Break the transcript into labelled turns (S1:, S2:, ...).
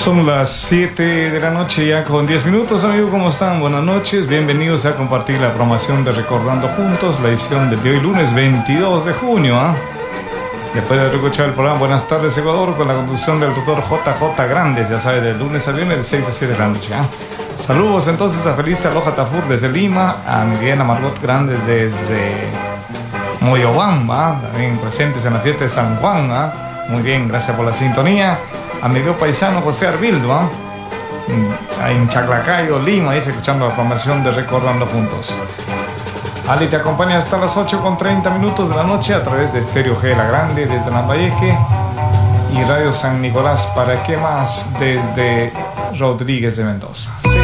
S1: Son las 7 de la noche ya con 10 minutos, amigos, ¿cómo están? Buenas noches, bienvenidos a compartir la programación de Recordando Juntos, la edición de hoy lunes 22 de junio. Después de escuchar el programa Buenas tardes Ecuador con la conducción del doctor JJ Grandes, ya sabe, de lunes a viernes de 6 a 7 de la noche. Saludos entonces a Felicia Loja Tafur desde Lima, a Miguel Margot Grandes desde Moyobán, también presentes en la fiesta de San Juan. Muy bien, gracias por la sintonía. A mi paisano José Arbildo, en Chaclacayo, Lima, dice, escuchando la programación de Recordando Juntos. Ali te acompaña hasta las 8:30 de la noche a través de Estéreo G La Grande desde Lambayeque y Radio San Nicolás, ¿para qué más? Desde Rodríguez de Mendoza.